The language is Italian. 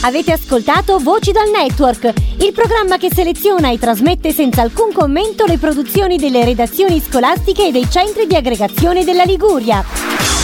Avete ascoltato Voci dal Network, il programma che seleziona e trasmette senza alcun commento le produzioni delle redazioni scolastiche e dei centri di aggregazione della Liguria.